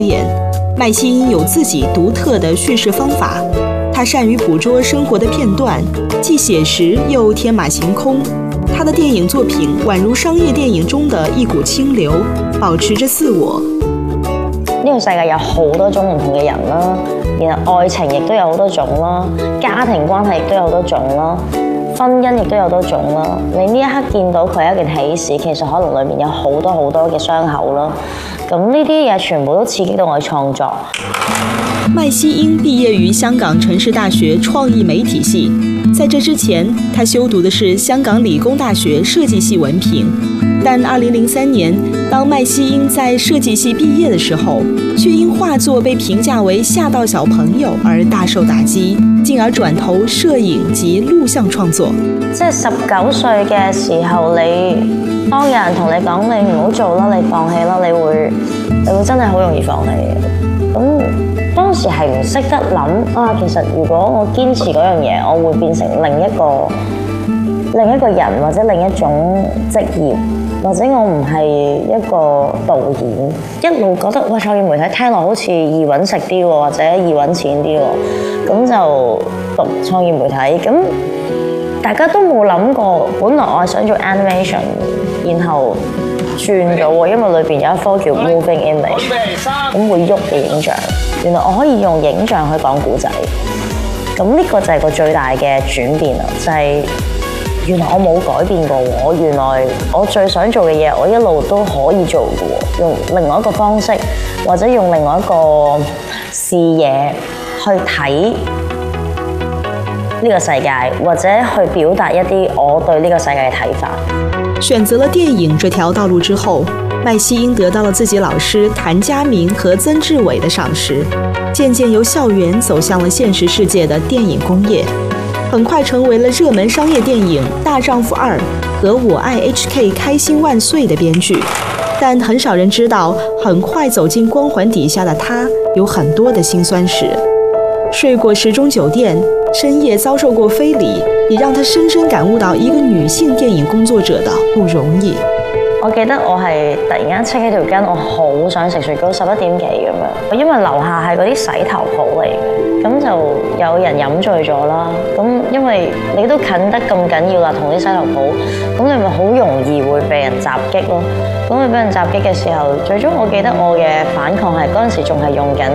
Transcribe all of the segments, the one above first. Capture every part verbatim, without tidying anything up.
演，麦西因有自己独特的叙事方法，他善于捕捉生活的片段，既写实又天马行空。他的电影作品宛如商业电影中的一股清流，保持着自我。 呢個世界有好多種唔同嘅人啦，然後愛情亦都有好多種啦，家庭關係亦都有好多種啦，婚姻亦都有好多種啦。你呢一刻見到佢係一件喜事，其實可能裏面有好多好多嘅傷口啦。咁呢啲嘢全部都刺激到我嘅創作。 麦西因毕业于香港城市大学创意媒体系，在这之前，他修读的是香港理工大学设计系文凭。但二零零三年，当麦西因在设计系毕业的時候，卻因畫作被評價為嚇到小朋友而大受打擊，進而轉投攝影及錄像創作。 即係十九歲嘅時候，你當有人同你講你唔好做啦，你放棄啦，你會你會真係好容易放棄嘅。咁當時係唔識得諗啊，其實如果我堅持嗰樣嘢，我會變成另一個另一個人或者另一種職業。或者我唔係一個導演，一路覺得哇創意媒體聽落好似易揾食啲喎，或者易揾錢啲喎，咁就讀創意媒體。咁大家都冇諗過，本來我係想做 animation， 然後轉咗喎，因為裏邊有一科叫 moving image， 咁會喐嘅影像。原來我可以用影像去講故仔，咁呢個就係個最大嘅轉變啦，就係、是。原來我冇改變過我原來我最想做嘅嘢，我一路都可以做嘅喎，用另外一個方式，或者用另外一個視野去睇呢個世界，或者去表達一啲我對呢個世界嘅睇法。 選擇了電影這條道路之後，麥西因得到了自己老師譚家明和曾志偉的賞識，漸漸由校園走向了現實世界的電影工業。很快成為了熱門商業電影《大丈夫二》和《我愛 H K 開心萬歲》的編劇，但很少人知道，很快走進光環底下的他有很多的辛酸史。睡過時鐘酒店，深夜遭受過非禮，也讓他深深感悟到一個女性電影工作者的不容易。 我記得我係突然間戚起條筋，我好想食雪糕，十一點幾咁樣，因為樓下係嗰啲洗頭鋪嚟嘅，咁就有人飲醉咗啦。咁因為你都近得咁緊要啦，同啲洗頭鋪，咁你咪好容易會被人襲擊咯。咁你俾人襲擊嘅時候，最終我記得我嘅反抗係嗰陣時仲係用緊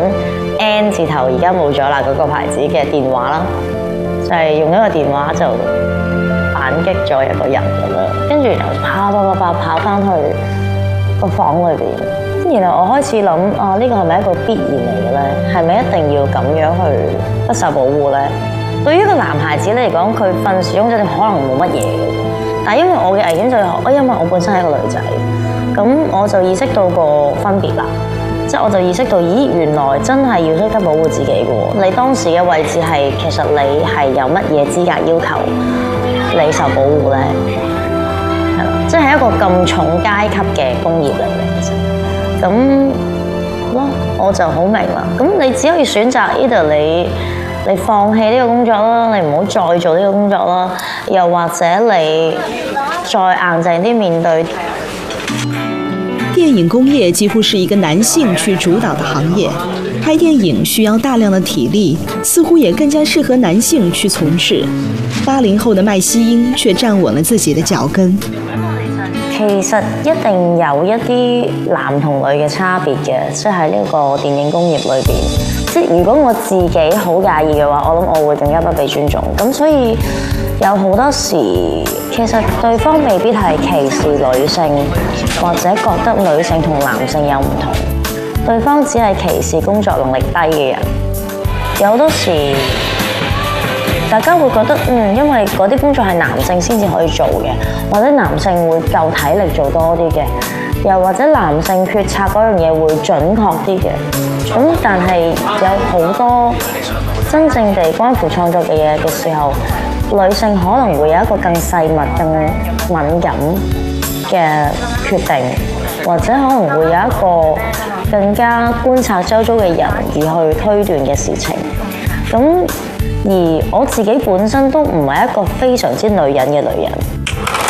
N 字頭，而家冇咗啦嗰個牌子嘅電話啦，就係、是、用一個電話就反擊咗一個人咁樣，跟住又跑跑跑跑跑翻去個房裏邊，然後我開始諗啊，呢、這個係咪一個必然嚟嘅咧？係咪一定要咁樣去不受保護咧？對於一個男孩子嚟講，佢瞓時鐘酒店可能冇乜嘢嘅，但係因為我嘅危險就係、是，因為我本身係一個女仔，咁我就意識到個分別啦。即係我就意識到，咦，原來真係要識得保護自己嘅喎。你當時嘅位置係，其實你係有乜嘢資格要求你受保護咧？係啦，即係一個咁重階級嘅工業嚟嘅，其實咁咯，我就好明啦。咁你只可以選擇 either 你你放棄呢個工作啦，你唔好再做呢個工作啦，又或者你再硬淨啲面對。 電影工業幾乎是一個男性去主導的行業，拍電影需要大量的體力，似乎也更加適合男性去從事。八零後的麥西因卻站穩了自己的腳跟。 其實一定有一啲男同女嘅差別嘅，即係喺呢個電影工業裏邊。即係如果我自己好介意嘅話，我諗我會更加不被尊重。咁所以有好多時，其實對方未必係歧視女性，或者覺得女性同男性有唔同，對方只係歧視工作能力低嘅人。有好多時，大家會覺得嗯，因為嗰啲工作係男性先至可以做嘅，或者男性會夠體力做多啲嘅，又或者男性決策嗰樣嘢會準確啲嘅。咁但係有好多真正地關乎創作嘅嘢嘅時候，女性可能會有一個更細密、更敏感嘅決定，或者可能會有一個更加觀察周遭嘅人而去推斷嘅事情。咁而我自己本身都唔係一個非常之女人嘅女人。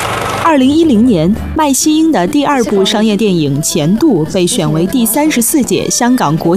二零一零年，麦西英的第二部商业电影《前度》被选为第三十四届香港国